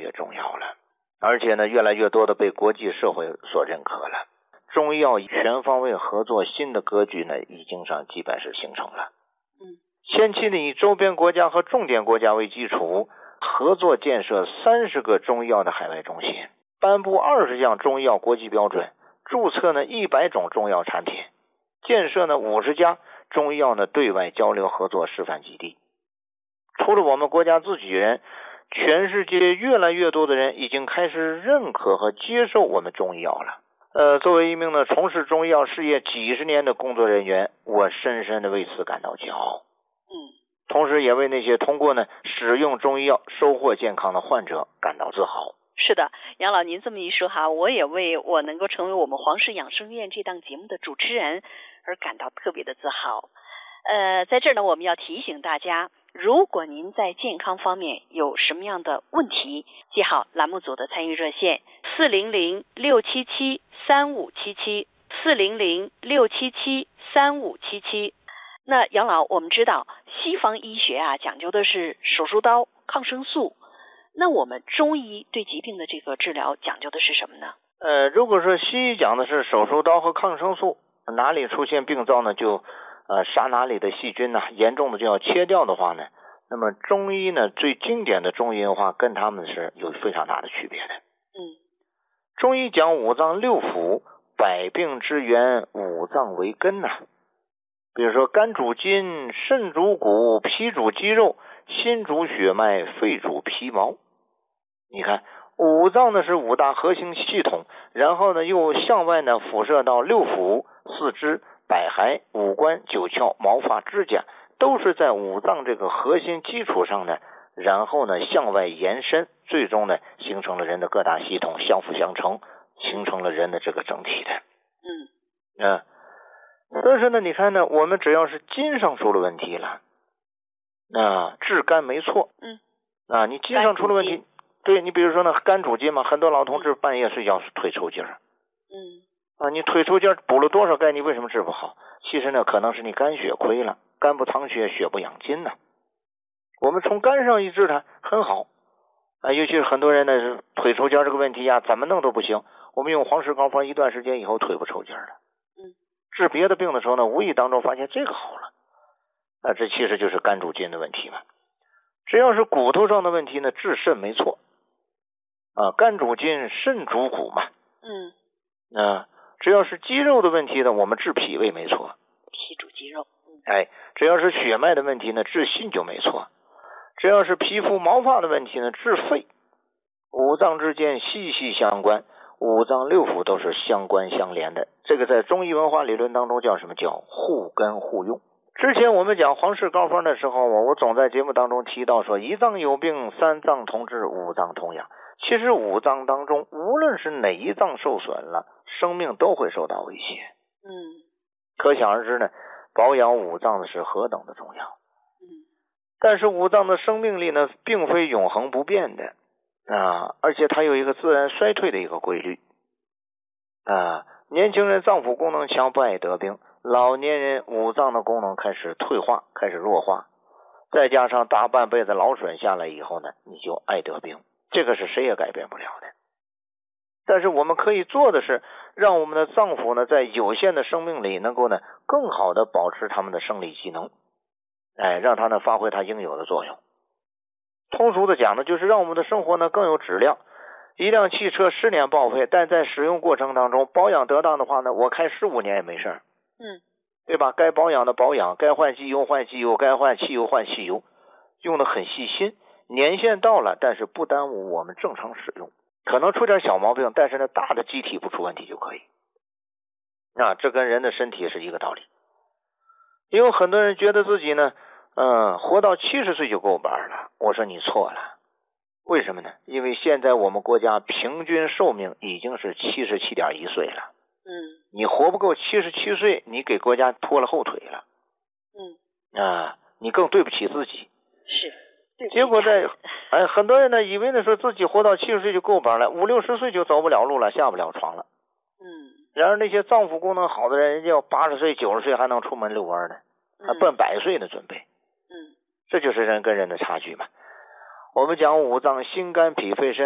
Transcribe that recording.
越重要了，而且呢，越来越多的被国际社会所认可了。中医药全方位合作新的格局呢，已经上基本是形成了。前期呢，以周边国家和重点国家为基础，合作建设30个中医药的海外中心，颁布20项中医药国际标准，注册呢100种中药产品，建设呢50家中医药呢对外交流合作示范基地。除了我们国家自己人，全世界越来越多的人已经开始认可和接受我们中医药了。作为一名呢从事中医药事业几十年的工作人员，我深深的为此感到骄傲。同时也为那些通过呢使用中医药收获健康的患者感到自豪。 是的，杨老您这么一说哈，我也为我能够成为我们黄氏养生院这档节目的主持人而感到特别的自豪。在这儿呢，我们要提醒大家，如果您在健康方面有什么样的问题，记好栏目组的参与热线400-677-3577 400-677-3577。那杨老，我们知道西方医学讲究的是手术刀、抗生素，那我们中医对疾病的这个治疗讲究的是什么呢？ 如果说西医讲的是手术刀和抗生素，哪里出现病灶呢，就杀哪里的细菌严重的就要切掉的话呢，那么中医呢，最经典的中医文化跟他们是有非常大的区别的。中医讲五脏六腑，百病之源，五脏为根比如说肝主筋，肾主骨，脾主肌肉，心主血脉，肺主皮毛。你看五脏呢是5大核心系统，然后呢又向外呢辐射到六腑、四肢、百骸、五官、九窍、毛发、指甲，都是在五脏这个核心基础上呢，然后呢向外延伸，最终呢形成了人的各大系统相辅相成，形成了人的这个整体的。但是呢，你看呢，我们只要是筋上出了问题了，治肝没错。你筋上出了问题，对，你比如说呢，肝主筋嘛，很多老同志半夜睡觉是腿抽筋儿。你腿抽筋补了多少钙，你为什么治不好？其实呢，可能是你肝血亏了，肝不藏血，血不养筋我们从肝上一治它很好尤其是很多人呢是腿抽筋这个问题怎么弄都不行，我们用黄石膏方一段时间以后腿不抽筋了。治别的病的时候呢，无意当中发现这个好了，这其实就是肝主筋的问题嘛。只要是骨头上的问题呢，治肾没错肝主筋，肾主骨嘛。只要是肌肉的问题呢，我们治脾胃没错， 脾主肌肉。 只要是血脉的问题呢，治心就没错。只要是皮肤毛发的问题呢，治肺。五脏之间息息相关，五脏六腑都是相关相连的，这个在中医文化理论当中叫什么？叫互根互用。之前我们讲黄氏膏方的时候，我总在节目当中提到说，一脏有病，三脏同治，五脏同养。其实五脏当中，无论是哪一脏受损了，生命都会受到威胁。可想而知呢，保养五脏的是何等的重要。但是五脏的生命力呢，并非永恒不变的而且它有一个自然衰退的一个规律年轻人脏腑功能强，不爱得病，老年人五脏的功能开始退化，开始弱化，再加上大半辈子劳损下来以后呢，你就爱得病，这个是谁也改变不了的。但是我们可以做的是，让我们的脏腑呢，在有限的生命里能够呢，更好的保持他们的生理机能，让它呢发挥它应有的作用。通俗的讲呢，就是让我们的生活呢更有质量。一辆汽车10年报废，但在使用过程当中保养得当的话呢，我开15年也没事对吧？该保养的保养，该换机油换机油，该换汽油换汽油，用的很细心，年限到了，但是不耽误我们正常使用。可能出点小毛病，但是呢大的机体不出问题就可以。这跟人的身体是一个道理。因为很多人觉得自己呢活到70岁就够本了，我说你错了。为什么呢？因为现在我们国家平均寿命已经是77.1岁了。你活不够77岁，你给国家拖了后腿了。你更对不起自己。 是。 结果很多人呢以为呢说自己活到70岁就够本了，50、60岁就走不了路了，下不了床了。然而那些脏腑功能好的人，人家要80岁、90岁还能出门遛弯呢，还奔100岁的准备。这就是人跟人的差距嘛。我们讲五脏，心肝脾肺肾